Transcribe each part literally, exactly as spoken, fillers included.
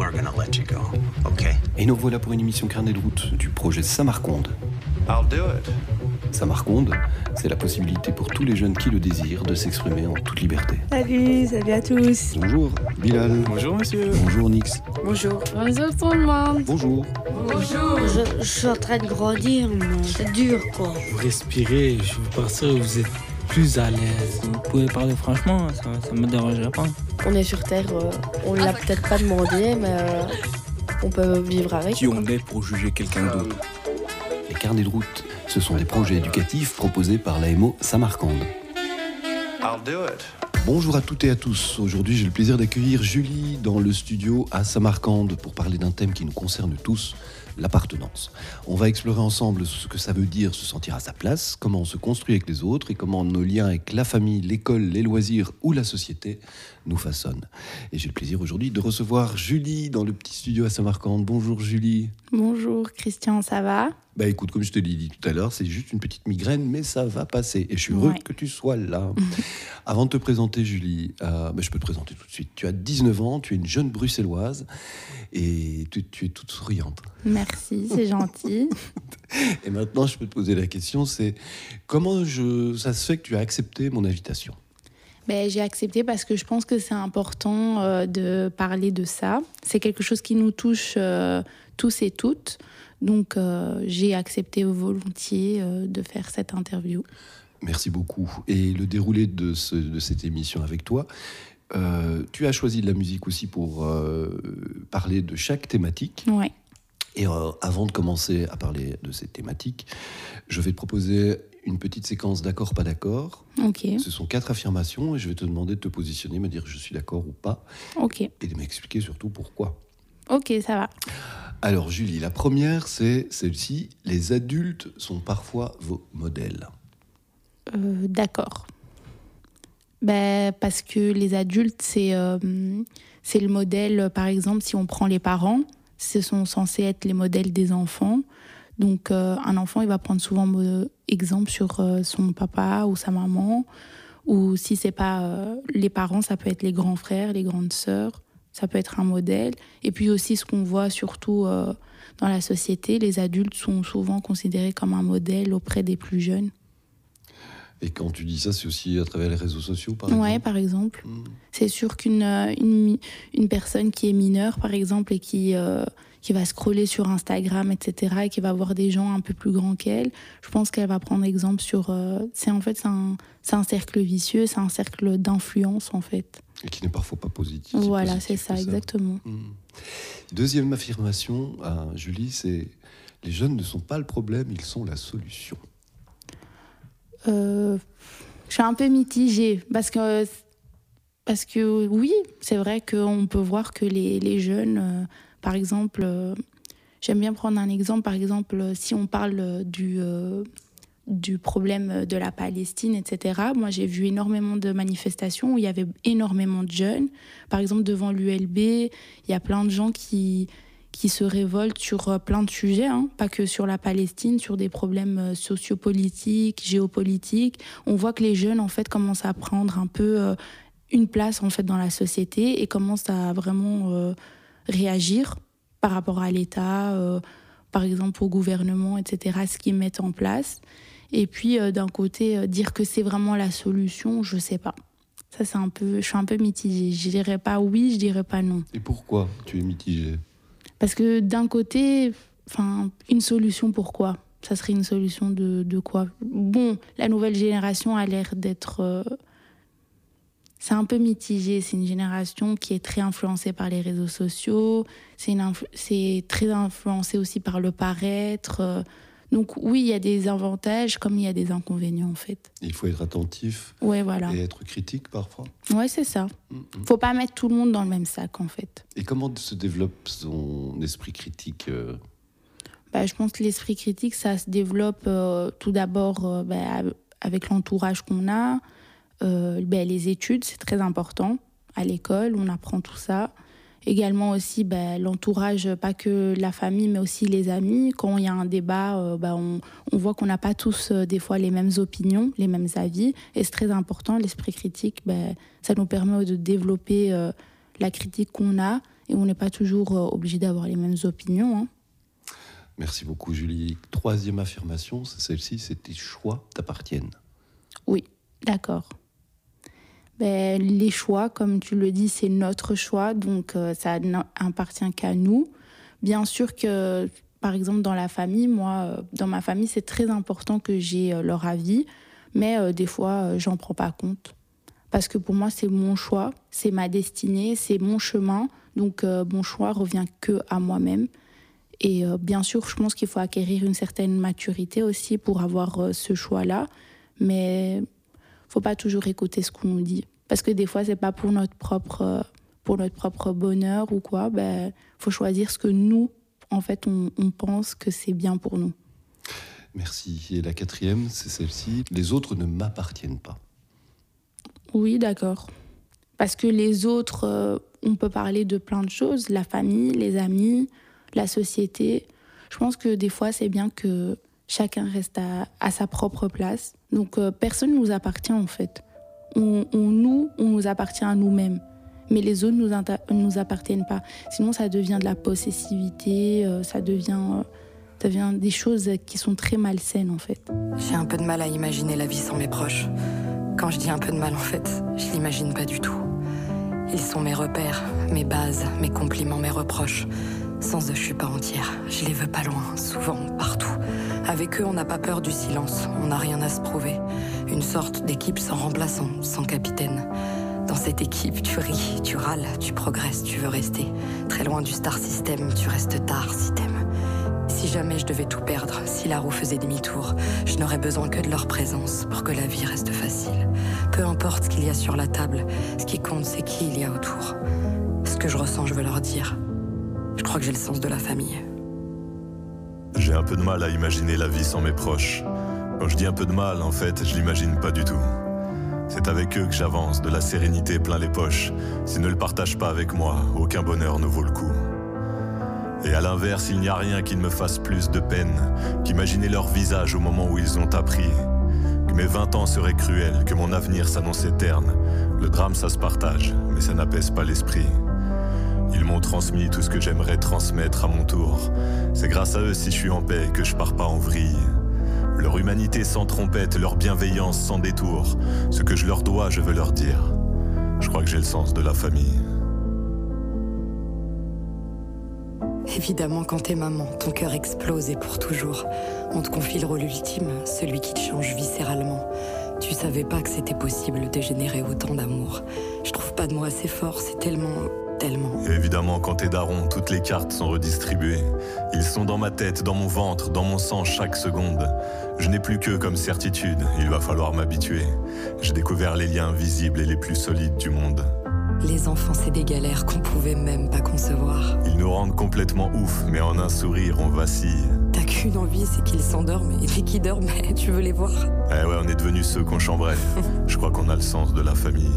are gonna let you go, okay? Et nous voilà pour une émission carnet de route du projet Samarconde. I'll do it. Samarconde, c'est la possibilité pour tous les jeunes qui le désirent de s'exprimer en toute liberté. Salut, salut à tous. Bonjour Bilal. Bonjour monsieur. Bonjour Nix. Bonjour. Bonjour tout le monde. Bonjour. Bonjour. Je, je suis en train de grandir, mais c'est dur quoi. Vous respirez, je veux partir, vous êtes plus à l'aise. Vous pouvez parler franchement, ça ne me dérangerait pas. On est sur Terre, euh, on ne l'a peut-être pas demandé, mais euh, on peut vivre avec. Qui on est pour juger quelqu'un d'autre? Les carnets de route, ce sont des projets éducatifs proposés par l'A M O Samarcande. I'll do it. Bonjour à toutes et à tous. Aujourd'hui, j'ai le plaisir d'accueillir Julie dans le studio à Samarcande pour parler d'un thème qui nous concerne tous, l'appartenance. On va explorer ensemble ce que ça veut dire se sentir à sa place, comment on se construit avec les autres et comment nos liens avec la famille, l'école, les loisirs ou la société nous façonnent. Et j'ai le plaisir aujourd'hui de recevoir Julie dans le petit studio à Samarcande. Bonjour Julie. Bonjour Christian, ça va? Bah écoute, comme je te l'ai dit tout à l'heure, c'est juste une petite migraine, mais ça va passer. Et je suis heureux Ouais. que tu sois là. Avant de te présenter, Julie, euh, bah, je peux te présenter tout de suite. Tu as dix-neuf ans, tu es une jeune bruxelloise et tu, tu es toute souriante. Merci, c'est gentil. Et maintenant, je peux te poser la question, c'est comment je, ça se fait que tu as accepté mon invitation? Ben, j'ai accepté parce que je pense que c'est important euh, de parler de ça. C'est quelque chose qui nous touche euh, tous et toutes. Donc, euh, j'ai accepté volontiers euh, de faire cette interview. Merci beaucoup. Et le déroulé de, ce, de cette émission avec toi, euh, tu as choisi de la musique aussi pour euh, parler de chaque thématique. Ouais. Et euh, avant de commencer à parler de cette thématique, je vais te proposer une petite séquence d'accord, pas d'accord. Ok. Ce sont quatre affirmations et je vais te demander de te positionner, me dire je suis d'accord ou pas, Ok. et de m'expliquer surtout pourquoi. Ok, ça va. Alors Julie, la première, c'est celle-ci. Les adultes sont parfois vos modèles. Euh, d'accord. Ben, parce que les adultes, c'est, euh, c'est le modèle, par exemple, si on prend les parents, ce sont censés être les modèles des enfants. Donc, euh, un enfant, il va prendre souvent mo- exemple sur euh, son papa ou sa maman. Ou si c'est pas euh, les parents, ça peut être les grands frères, les grandes sœurs. Ça peut être un modèle. Et puis aussi, ce qu'on voit surtout euh, dans la société, les adultes sont souvent considérés comme un modèle auprès des plus jeunes. Et quand tu dis ça, c'est aussi à travers les réseaux sociaux, par Ouais, exemple. par exemple. Mmh. C'est sûr qu'une euh, une, mi- une personne qui est mineure, par exemple, et qui, euh, qui va scroller sur Instagram, et cetera, et qui va voir des gens un peu plus grands qu'elle, je pense qu'elle va prendre exemple sur... euh, c'est en fait, c'est un, c'est un cercle vicieux, c'est un cercle d'influence, en fait. Et qui n'est parfois pas positif. si Voilà, positif c'est ça, que exactement. Mmh. Deuxième affirmation, à Julie, c'est les jeunes ne sont pas le problème, ils sont la solution. Euh, je suis un peu mitigée, parce que, parce que oui, c'est vrai qu'on peut voir que les, les jeunes, euh, par exemple, euh, j'aime bien prendre un exemple, par exemple, si on parle du, euh, du problème de la Palestine, et cetera. Moi, j'ai vu énormément de manifestations où il y avait énormément de jeunes. Par exemple, devant l'U L B, il y a plein de gens qui... qui se révoltent sur plein de sujets, hein, pas que sur la Palestine, sur des problèmes sociopolitiques, géopolitiques. On voit que les jeunes, en fait, commencent à prendre un peu euh, une place, en fait, dans la société et commencent à vraiment euh, réagir par rapport à l'État, euh, par exemple au gouvernement, et cetera, ce qu'ils mettent en place. Et puis, euh, d'un côté, euh, dire que c'est vraiment la solution, je sais pas. Ça, c'est un peu... Je suis un peu mitigée. Je dirais pas oui, je dirais pas non. Et pourquoi tu es mitigée? Parce que d'un côté, enfin, une solution pourquoi? Ça serait une solution de, de quoi? Bon, la nouvelle génération a l'air d'être... euh, c'est un peu mitigé. C'est une génération qui est très influencée par les réseaux sociaux. C'est, une influ- c'est très influencé aussi par le paraître. euh. Donc oui, il y a des avantages comme il y a des inconvénients, en fait. Il faut être attentif Ouais, voilà. et être critique parfois. Ouais, c'est ça. Mmh, mmh. Faut pas mettre tout le monde dans le même sac, en fait. Et comment se développe son esprit critique euh, Bah, je pense que l'esprit critique, ça se développe euh, tout d'abord euh, bah, avec l'entourage qu'on a. Euh, bah, les études, c'est très important. À l'école, on apprend tout ça. Également aussi bah, l'entourage, pas que la famille, mais aussi les amis. Quand il y a un débat, euh, bah, on, on voit qu'on n'a pas tous euh, des fois les mêmes opinions, les mêmes avis. Et c'est très important, l'esprit critique, bah, ça nous permet de développer euh, la critique qu'on a, et on n'est pas toujours euh, obligé d'avoir les mêmes opinions. Hein. Merci beaucoup, Julie. Troisième affirmation, c'est celle-ci, c'est tes choix t'appartiennent. Oui, d'accord. Ben, les choix, comme tu le dis, c'est notre choix, donc euh, ça n'appartient qu'à nous. Bien sûr que, par exemple, dans la famille, moi, euh, dans ma famille, c'est très important que j'ai euh, leur avis, mais euh, des fois, euh, j'en prends pas compte. Parce que pour moi, c'est mon choix, c'est ma destinée, c'est mon chemin, donc euh, mon choix revient que à moi-même. Et euh, bien sûr, je pense qu'il faut acquérir une certaine maturité aussi pour avoir euh, ce choix-là, mais faut pas toujours écouter ce qu'on nous dit, parce que des fois c'est pas pour notre propre euh, pour notre propre bonheur ou quoi. Ben faut choisir ce que nous en fait on, on pense que c'est bien pour nous. Merci. Et la quatrième, c'est celle-ci, les autres ne m'appartiennent pas. Oui, d'accord. Parce que les autres, euh, on peut parler de plein de choses, la famille, les amis, la société. Je pense que des fois c'est bien que chacun reste à, à sa propre place. Donc euh, personne ne nous appartient en fait. On, on, nous, on nous appartient à nous-mêmes. Mais les autres ne nous, inter- nous appartiennent pas. Sinon ça devient de la possessivité, euh, ça, devient, euh, ça devient des choses qui sont très malsaines en fait. J'ai un peu de mal à imaginer la vie sans mes proches. Quand je dis un peu de mal en fait, je l'imagine pas du tout. Ils sont mes repères, mes bases, mes compliments, mes reproches. Sans eux, je suis pas entière. Je les veux pas loin, souvent, partout. Avec eux, on n'a pas peur du silence. On n'a rien à se prouver. Une sorte d'équipe sans remplaçant, sans capitaine. Dans cette équipe, tu ris, tu râles, tu progresses, tu veux rester. Très loin du star system, tu restes tard si t'aimes. Si jamais je devais tout perdre, si la roue faisait demi-tour, je n'aurais besoin que de leur présence pour que la vie reste facile. Peu importe ce qu'il y a sur la table, ce qui compte, c'est qui il y a autour. Ce que je ressens, je veux leur dire. Je crois que j'ai le sens de la famille. J'ai un peu de mal à imaginer la vie sans mes proches. Quand je dis un peu de mal, en fait, je l'imagine pas du tout. C'est avec eux que j'avance, de la sérénité plein les poches. S'ils ne le partagent pas avec moi, aucun bonheur ne vaut le coup. Et à l'inverse, il n'y a rien qui ne me fasse plus de peine qu'imaginer leur visage au moment où ils ont appris que mes vingt ans seraient cruels, que mon avenir s'annonçait terne. Le drame, ça se partage, mais ça n'apaise pas l'esprit. Ils m'ont transmis tout ce que j'aimerais transmettre à mon tour. C'est grâce à eux si je suis en paix que je pars pas en vrille. Leur humanité sans trompette, leur bienveillance sans détour. Ce que je leur dois, je veux leur dire. Je crois que j'ai le sens de la famille. Évidemment, quand t'es maman, ton cœur explose et pour toujours. On te confie le rôle ultime, celui qui te change viscéralement. Tu savais pas que c'était possible de générer autant d'amour. Je trouve pas de mots assez forts, c'est tellement... tellement. Et évidemment, quand t'es daron, toutes les cartes sont redistribuées. Ils sont dans ma tête, dans mon ventre, dans mon sang chaque seconde. Je n'ai plus qu'eux comme certitude, il va falloir m'habituer. J'ai découvert les liens visibles et les plus solides du monde. Les enfants, c'est des galères qu'on pouvait même pas concevoir. Ils nous rendent complètement ouf, mais en un sourire, on vacille. T'as qu'une envie, c'est qu'ils s'endorment, et dès qu'ils dorment, tu veux les voir. Eh ouais, on est devenus ceux qu'on chambrait. Je crois qu'on a le sens de la famille.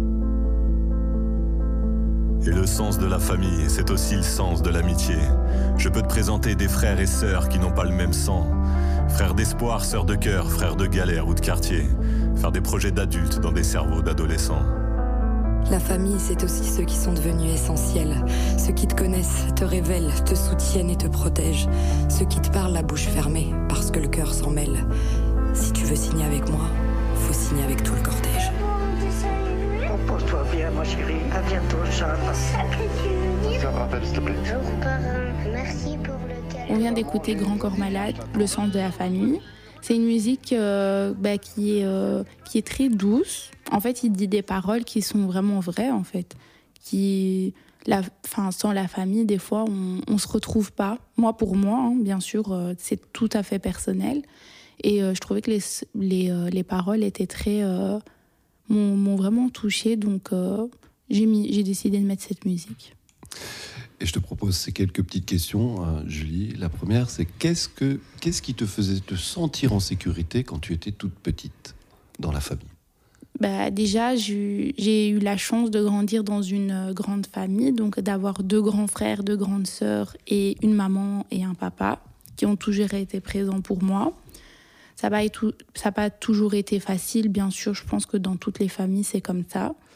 Et le sens de la famille, c'est aussi le sens de l'amitié. Je peux te présenter des frères et sœurs qui n'ont pas le même sang. Frères d'espoir, sœurs de cœur, frères de galère ou de quartier. Faire des projets d'adultes dans des cerveaux d'adolescents. La famille, c'est aussi ceux qui sont devenus essentiels. Ceux qui te connaissent, te révèlent, te soutiennent et te protègent. Ceux qui te parlent la bouche fermée, parce que le cœur s'en mêle. Si tu veux signer avec moi, faut signer avec tout le cortège. Repose-toi bien, ma chérie. À bientôt, Charles. Ça me rappelle, s'il te plaît. Merci pour le câlin. On vient d'écouter Grand Corps Malade, le sens de la famille. C'est une musique euh, bah, qui, est, euh, qui est très douce. En fait, il dit des paroles qui sont vraiment vraies, en fait. Qui, la, fin, sans la famille, des fois, on ne se retrouve pas. Moi, pour moi, hein, bien sûr, euh, c'est tout à fait personnel. Et euh, je trouvais que les, les, euh, les paroles étaient très... Euh, m'ont, m'ont vraiment touchée. Donc, euh, j'ai, mis, j'ai décidé de mettre cette musique. Et je te propose ces quelques petites questions, hein, Julie. La première, c'est qu'est-ce, que, qu'est-ce qui te faisait te sentir en sécurité quand tu étais toute petite dans la famille ? Bah, déjà, j'ai, j'ai eu la chance de grandir dans une grande famille, donc d'avoir deux grands frères, deux grandes sœurs et une maman et un papa qui ont toujours été présents pour moi. Ça n'a pas toujours été facile, bien sûr, je pense que dans toutes les familles, c'est comme ça.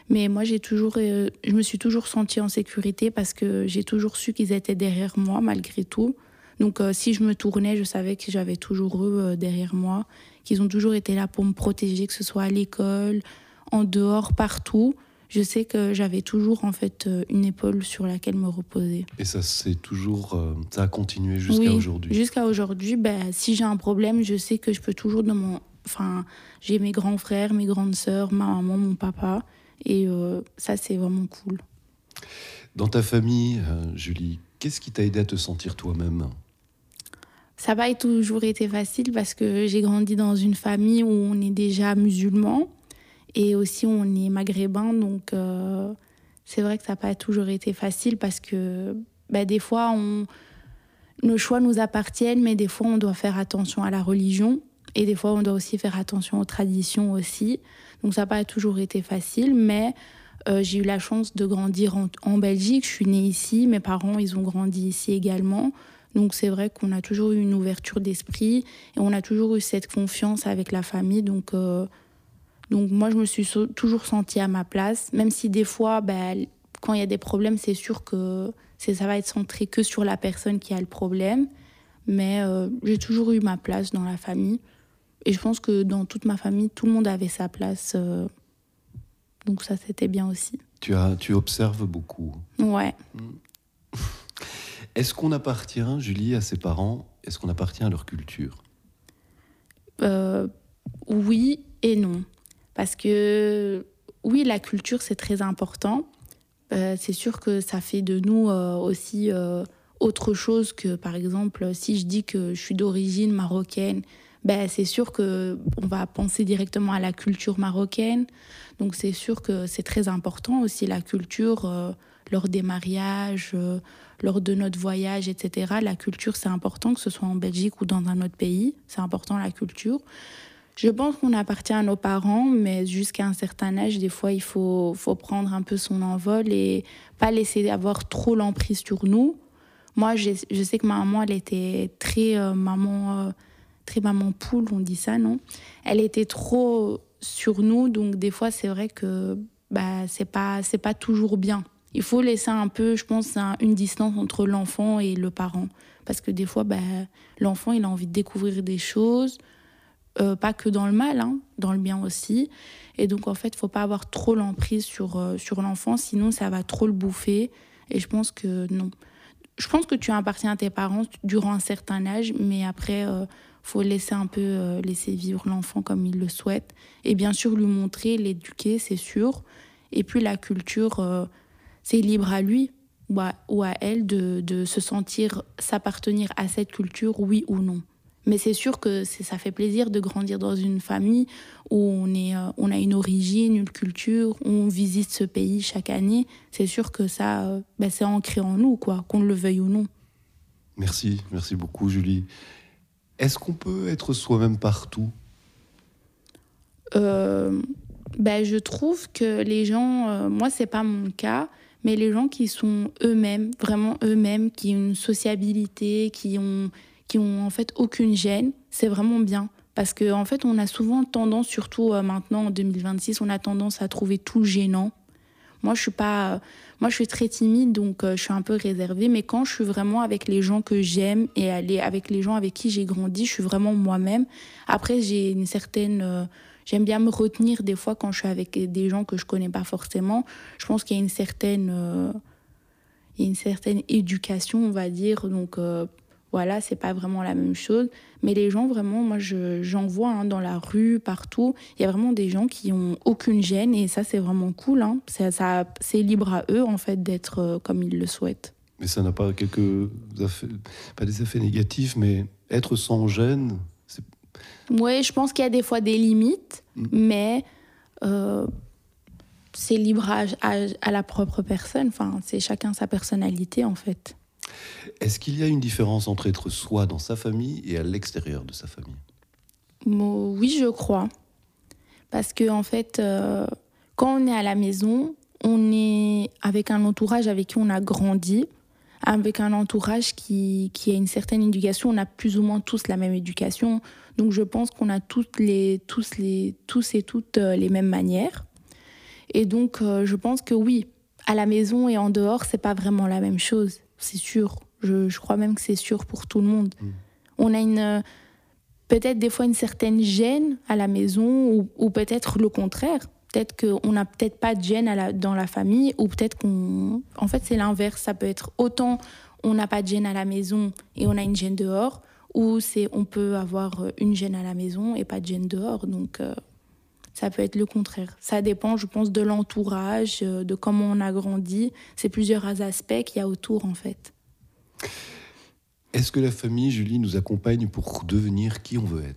Mais moi, j'ai toujours, euh, je me suis toujours sentie en sécurité parce que j'ai toujours su qu'ils étaient derrière moi, malgré tout. Donc, euh, si je me tournais, je savais que j'avais toujours eux euh, derrière moi, qu'ils ont toujours été là pour me protéger, que ce soit à l'école, en dehors, partout. Je sais que j'avais toujours, en fait, euh, une épaule sur laquelle me reposer. Et ça, c'est toujours, euh, ça a continué jusqu'à oui, aujourd'hui. Jusqu'à aujourd'hui, ben, si j'ai un problème, je sais que je peux toujours demander. Enfin, j'ai mes grands frères, mes grandes sœurs, ma maman, mon papa. Et euh, ça, c'est vraiment cool. Dans ta famille, euh, Julie, qu'est-ce qui t'a aidé à te sentir toi-même ? Ça n'a pas toujours été facile parce que j'ai grandi dans une famille où on est déjà musulman et aussi on est maghrébin. Donc, euh, c'est vrai que ça n'a pas toujours été facile parce que bah, des fois, on, nos choix nous appartiennent, mais des fois, on doit faire attention à la religion. Et des fois, on doit aussi faire attention aux traditions aussi. Donc, ça n'a pas toujours été facile, mais euh, j'ai eu la chance de grandir en, en Belgique. Je suis née ici. Mes parents, ils ont grandi ici également. Donc, c'est vrai qu'on a toujours eu une ouverture d'esprit et on a toujours eu cette confiance avec la famille. Donc, euh, donc moi, je me suis so- toujours sentie à ma place. Même si des fois, bah, quand il y a des problèmes, c'est sûr que c'est, ça va être centré que sur la personne qui a le problème. Mais euh, j'ai toujours eu ma place dans la famille. Et je pense que dans toute ma famille, tout le monde avait sa place. Euh, donc ça, c'était bien aussi. Tu, as, tu observes beaucoup. Ouais. Est-ce qu'on appartient, Julie, à ses parents ? Est-ce qu'on appartient à leur culture ? euh, Oui et non. Parce que, oui, la culture, c'est très important. Euh, c'est sûr que ça fait de nous euh, aussi euh, autre chose que, par exemple, si je dis que je suis d'origine marocaine, ben, c'est sûr qu'on va penser directement à la culture marocaine. Donc, c'est sûr que c'est très important aussi, la culture, euh, lors des mariages, euh, lors de notre voyage, et cetera. La culture, c'est important, que ce soit en Belgique ou dans un autre pays. C'est important, la culture. Je pense qu'on appartient à nos parents, mais jusqu'à un certain âge, des fois, il faut, faut prendre un peu son envol et pas laisser avoir trop l'emprise sur nous. Moi, je, je sais que ma maman, elle était très euh, maman... Euh, très maman poule, on dit ça, non ? Elle était trop sur nous, donc des fois, c'est vrai que bah, c'est pas, c'est pas toujours bien. Il faut laisser un peu, je pense, un, une distance entre l'enfant et le parent. Parce que des fois, bah, l'enfant, il a envie de découvrir des choses, euh, pas que dans le mal, hein, dans le bien aussi. Et donc, en fait, il ne faut pas avoir trop l'emprise sur, euh, sur l'enfant, sinon ça va trop le bouffer. Et je pense que non. Je pense que tu appartiens à tes parents durant un certain âge, mais après... Euh, faut laisser un peu euh, laisser vivre l'enfant comme il le souhaite. Et bien sûr, lui montrer, l'éduquer, c'est sûr. Et puis la culture, euh, c'est libre à lui ou à, ou à elle de, de se sentir s'appartenir à cette culture, oui ou non. Mais c'est sûr que c'est, ça fait plaisir de grandir dans une famille où on, est, euh, on a une origine, une culture, où on visite ce pays chaque année. C'est sûr que ça, euh, ben, c'est ancré en nous, quoi, qu'on le veuille ou non. Merci, merci beaucoup, Julie. Est-ce qu'on peut être soi-même partout ? euh, ben, Je trouve que les gens, euh, moi c'est pas mon cas, mais les gens qui sont eux-mêmes, vraiment eux-mêmes, qui ont une sociabilité, qui ont, qui ont en fait aucune gêne, c'est vraiment bien. Parce qu'en en fait, on a souvent tendance, surtout euh, maintenant en deux mille vingt-six, on a tendance à trouver tout gênant. Moi, je suis pas, euh, moi, je suis très timide, donc euh, je suis un peu réservée. Mais quand je suis vraiment avec les gens que j'aime et aller avec les gens avec qui j'ai grandi, je suis vraiment moi-même. Après, j'ai une certaine, euh, j'aime bien me retenir des fois quand je suis avec des gens que je connais pas forcément. Je pense qu'il y a une certaine, euh, il y a une certaine éducation, on va dire. Donc euh, voilà, c'est pas vraiment la même chose. Mais les gens, vraiment, moi, je, j'en vois hein, dans la rue, partout. Il y a vraiment des gens qui ont aucune gêne et ça, c'est vraiment cool. Hein. C'est, ça, c'est libre à eux, en fait, d'être euh, comme ils le souhaitent. Mais ça n'a pas quelques effets, pas des effets négatifs, mais être sans gêne, c'est... Oui, je pense qu'il y a des fois des limites, mmh. mais euh, c'est libre à, à, à la propre personne. Enfin, c'est chacun sa personnalité, en fait. Est-ce qu'il y a une différence entre être soi dans sa famille et à l'extérieur de sa famille ? Bon, oui, je crois. Parce que en fait, euh, quand on est à la maison, on est avec un entourage avec qui on a grandi, avec un entourage qui, qui a une certaine éducation. On a plus ou moins tous la même éducation. Donc je pense qu'on a toutes les, tous, les, tous et toutes les mêmes manières. Et donc, euh, je pense que oui, à la maison et en dehors, c'est pas vraiment la même chose. C'est sûr. Je, je crois même que c'est sûr pour tout le monde. Mmh. On a une, peut-être des fois une certaine gêne à la maison ou, ou peut-être le contraire. Peut-être qu'on n'a peut-être pas de gêne à la, dans la famille ou peut-être qu'on... En fait, c'est l'inverse. Ça peut être autant on n'a pas de gêne à la maison et on a une gêne dehors ou c'est, on peut avoir une gêne à la maison et pas de gêne dehors. Donc, euh, ça peut être le contraire. Ça dépend, je pense, de l'entourage, de comment on a grandi. C'est plusieurs aspects qu'il y a autour, en fait. Est-ce que la famille, Julie, nous accompagne pour devenir qui on veut être ?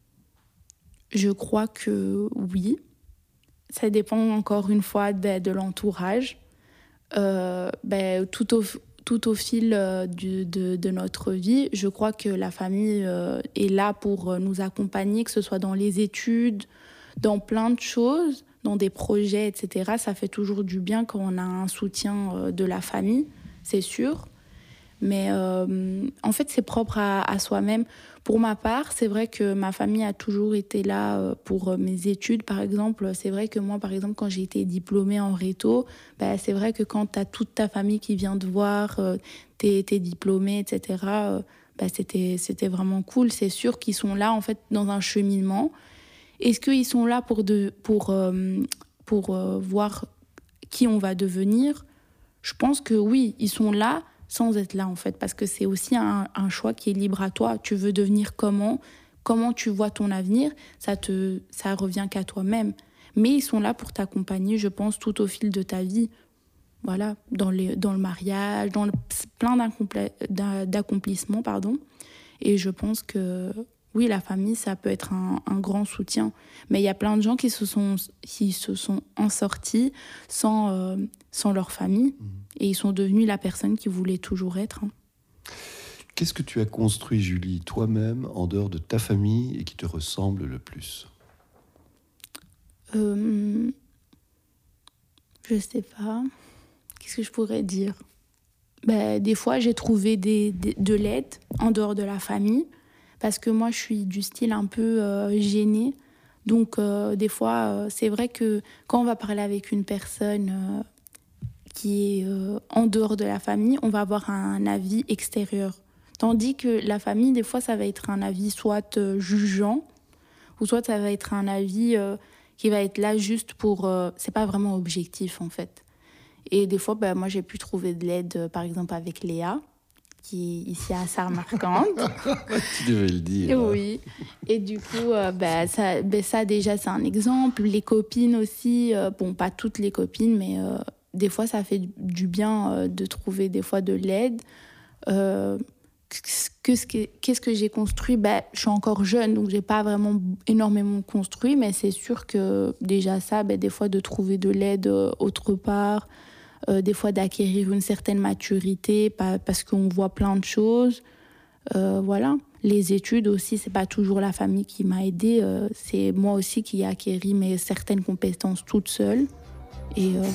Je crois que oui. Ça dépend encore une fois de, de l'entourage. Euh, ben, tout, au, tout au fil euh, du, de, de notre vie, je crois que la famille euh, est là pour nous accompagner, que ce soit dans les études, dans plein de choses, dans des projets, et cetera. Ça fait toujours du bien quand on a un soutien euh, de la famille, c'est sûr. Mais euh, en fait, c'est propre à, à soi-même. Pour ma part, c'est vrai que ma famille a toujours été là pour mes études, par exemple. C'est vrai que moi, par exemple, quand j'ai été diplômée en réto, bah, c'est vrai que quand tu as toute ta famille qui vient te voir, euh, t'es, t'es diplômée, et cetera, euh, bah, c'était, c'était vraiment cool. C'est sûr qu'ils sont là, en fait, dans un cheminement. Est-ce qu'ils sont là pour, de, pour, euh, pour euh, voir qui on va devenir ? Je pense que oui, ils sont là, sans être là, en fait, parce que c'est aussi un, un choix qui est libre à toi. Tu veux devenir comment ? Comment tu vois ton avenir ? Ça te, ça revient qu'à toi-même. Mais ils sont là pour t'accompagner, je pense, tout au fil de ta vie. Voilà, dans, les, dans le mariage, dans le, plein d'accomplissements, pardon. Et je pense que, oui, la famille, ça peut être un, un grand soutien. Mais il y a plein de gens qui se sont, qui se sont en sortis sans, euh, sans leur famille. Mmh. Et ils sont devenus la personne qu'ils voulaient toujours être. Hein. Qu'est-ce que tu as construit, Julie, toi-même, en dehors de ta famille et qui te ressemble le plus ? euh, Je sais pas. Qu'est-ce que je pourrais dire ? Ben, des fois, j'ai trouvé des, des, de l'aide en dehors de la famille. Parce que moi, je suis du style un peu euh, gênée. Donc, euh, des fois, euh, c'est vrai que quand on va parler avec une personne... Euh, qui est euh, en dehors de la famille, on va avoir un avis extérieur. Tandis que la famille, des fois, ça va être un avis soit euh, jugeant, ou soit ça va être un avis euh, qui va être là juste pour... Euh, c'est pas vraiment objectif, en fait. Et des fois, bah, moi, j'ai pu trouver de l'aide, euh, par exemple, avec Léa, qui est ici à Samarcande. Tu devais le dire. Oui. Et du coup, euh, bah, ça, bah, ça, déjà, c'est un exemple. Les copines aussi, euh, bon, pas toutes les copines, mais... Euh, des fois, ça fait du bien euh, de trouver des fois de l'aide. Euh, qu'est-ce que, qu'est-ce que j'ai construit ? Ben, je suis encore jeune, donc je n'ai pas vraiment énormément construit, mais c'est sûr que déjà ça, ben, des fois de trouver de l'aide euh, autre part, euh, des fois d'acquérir une certaine maturité pas, parce qu'on voit plein de choses. Euh, voilà. Les études aussi, ce n'est pas toujours la famille qui m'a aidée. Euh, c'est moi aussi qui ai acquéri mes certaines compétences toute seule. Et euh,